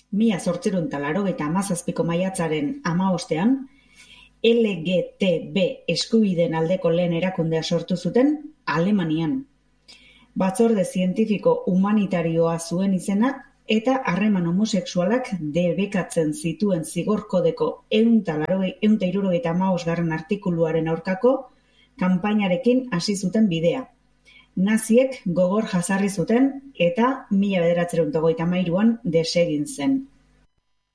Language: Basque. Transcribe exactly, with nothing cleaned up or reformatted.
Mila zortziehun eta laurogeita hamazazpiko maiatzaren hamabostean, L G T B eskubideen aldeko lehen erakundea sortu zuten Alemanian. Batzorde zientifiko humanitarioa zuen izena eta harreman homosexualak debekatzen zituen zigor kodeko ehun eta hirurogeita hamabosgarren artikuluaren aurkako kanpainarekin hasi zuten bidea. Naziek gogor jazarri zuten eta mila bederatziehun eta hogeita hamairuan desegin zen.